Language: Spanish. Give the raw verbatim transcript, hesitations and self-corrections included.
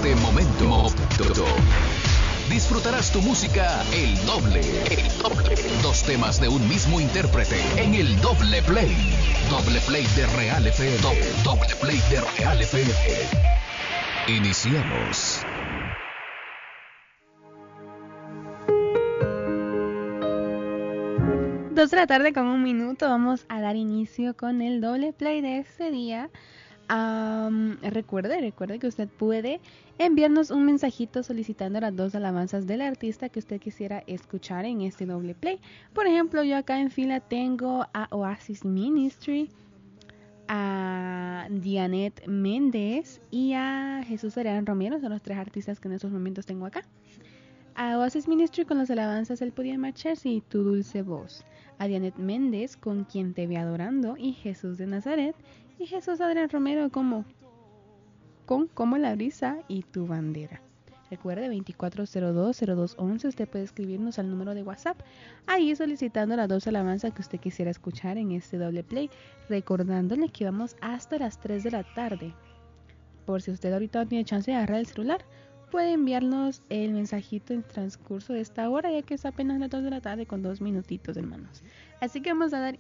este momento. momento. Disfrutarás tu música el doble. El doble. Dos temas de un mismo intérprete en el doble play. Doble play de Real F M. Doble, doble play de Real F M. Iniciamos. Dos de la tarde con un minuto. Vamos a dar inicio con el doble play de este día. Um, recuerde, recuerde que usted puede enviarnos un mensajito solicitando las dos alabanzas del artista que usted quisiera escuchar en este doble play. Por ejemplo, yo acá en fila tengo a Oasis Ministry, a Dianet Méndez y a Jesús Adrián Romero. Son los tres artistas que en estos momentos tengo acá. A Oasis Ministry con las alabanzas Él podía marcharse y Tu dulce voz. A Dianet Méndez con Quien te ve adorando y Jesús de Nazaret. Y Jesús Adrián Romero como con Como la brisa y Tu bandera. Recuerde, veinticuatro cero dos cero dos once, usted puede escribirnos al número de WhatsApp, ahí solicitando las dos alabanzas que usted quisiera escuchar en este doble play, recordándole que vamos hasta las tres de la tarde. Por si usted ahorita no tiene chance de agarrar el celular, puede enviarnos el mensajito en transcurso de esta hora, ya que es apenas las dos de la tarde con dos minutitos, hermanos. Así que vamos a dar